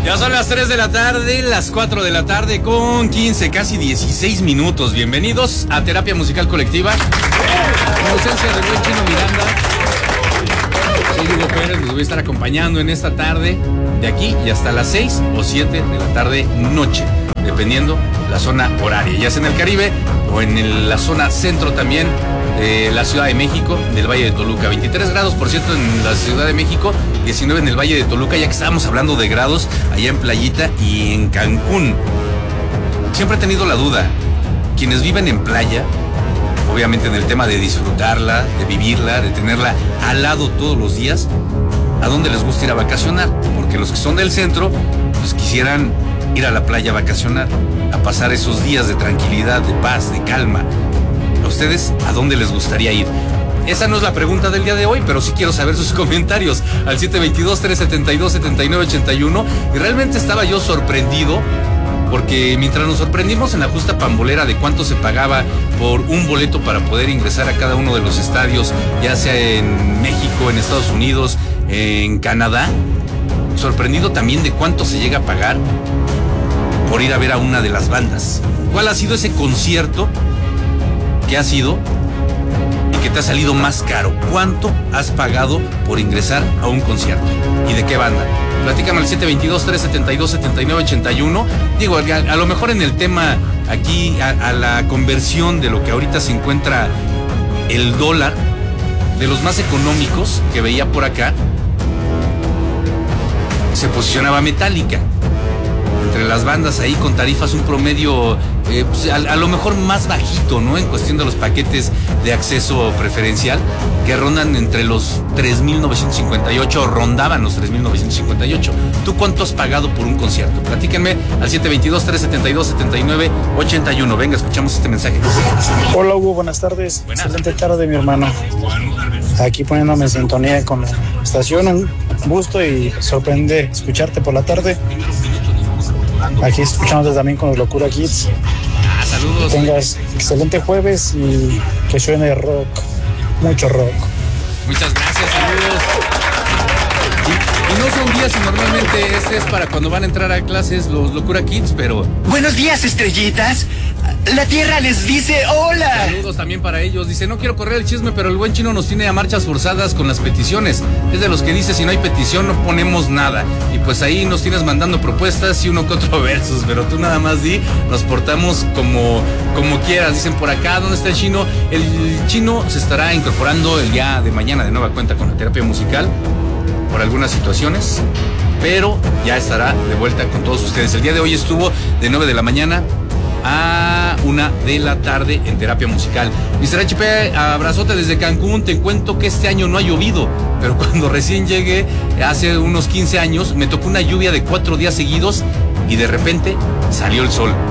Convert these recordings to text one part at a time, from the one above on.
Ya son las 3 de la tarde, las 4 de la tarde con 15, casi 16 minutos. Bienvenidos a Terapia Musical Colectiva. En ausencia de buen Chino Miranda, soy Hugo Pérez, los voy a estar acompañando en esta tarde, de aquí y hasta las 6 o 7 de la tarde noche, dependiendo la zona horaria, ya sea en el Caribe o en la zona centro también de la Ciudad de México, del Valle de Toluca. 23 grados, por cierto, en la Ciudad de México, 19 en el Valle de Toluca, ya que estábamos hablando de grados allá en Playita y en Cancún. Siempre he tenido la duda, quienes viven en playa, obviamente en el tema de disfrutarla, de vivirla, de tenerla al lado todos los días, ¿a dónde les gusta ir a vacacionar? Porque los que son del centro, pues quisieran ir a la playa a vacacionar, a pasar esos días de tranquilidad, de paz, de calma. ¿A ustedes a dónde les gustaría ir? Esa no es la pregunta del día de hoy, pero sí quiero saber sus comentarios al 722-372-7981. Y realmente estaba yo sorprendido, porque mientras nos sorprendimos en la justa pambolera de cuánto se pagaba por un boleto para poder ingresar a cada uno de los estadios, ya sea en México, en Estados Unidos, en Canadá, sorprendido también de cuánto se llega a pagar por ir a ver a una de las bandas. ¿Cuál ha sido ese concierto que ha sido y que te ha salido más caro? ¿Cuánto has pagado por ingresar a un concierto? ¿Y de qué banda? Platícame al 722-372-7981. Digo, a lo mejor en el tema aquí, a la conversión de lo que ahorita se encuentra el dólar, de los más económicos que veía por acá, se posicionaba Metallica entre las bandas ahí con tarifas un promedio pues a lo mejor más bajito, ¿no? En cuestión de los paquetes de acceso preferencial, que rondan entre los 3,958, rondaban los 3,958. ¿Tú cuánto has pagado por un concierto? Platíquenme al 722-372-7981. Venga, escuchamos este mensaje. Hola Hugo, buenas tardes. Buenas. Excelente tarde, mi hermano. Aquí poniéndome en sintonía con la estación. Un gusto y sorprende escucharte por la tarde. Aquí escuchándote también con los Locura Kids. Saludos. Tengas excelente jueves y que suene rock, mucho rock. Muchas gracias, saludos. Y no son días y normalmente este es para cuando van a entrar a clases los Locura Kids, pero... Buenos días, estrellitas. La tierra les dice hola. Saludos también para ellos. Dice, no quiero correr el chisme, pero el buen Chino nos tiene a marchas forzadas con las peticiones. Es de los que dice, si no hay petición no ponemos nada. Y pues ahí nos tienes mandando propuestas y uno que otro versos, pero tú nada más nos portamos como quieras. Dicen por acá, ¿dónde está el Chino? El Chino se estará incorporando el día de mañana de nueva cuenta con la terapia musical por algunas situaciones, pero ya estará de vuelta con todos ustedes. El día de hoy estuvo de 9 de la mañana a 1 de la tarde en terapia musical. Mr. HP, abrazote desde Cancún. Te cuento que este año no ha llovido, pero cuando recién llegué, hace unos 15 años, me tocó una lluvia de 4 días seguidos y de repente salió el sol.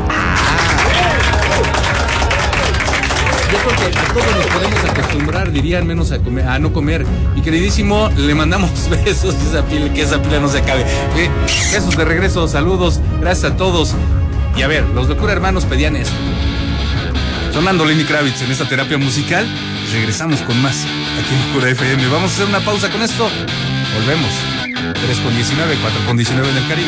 Yo creo que a todos nos podemos acostumbrar, dirían, menos a no comer. Mi queridísimo, le mandamos besos y que esa pila no se acabe. Besos de regreso, saludos, gracias a todos. Y a ver, los Locura Hermanos pedían esto. Sonando Lenny Kravitz en esta terapia musical. Regresamos con más aquí en Locura FM. Vamos a hacer una pausa con esto. Volvemos. 3:19, 4:19 en el Caribe.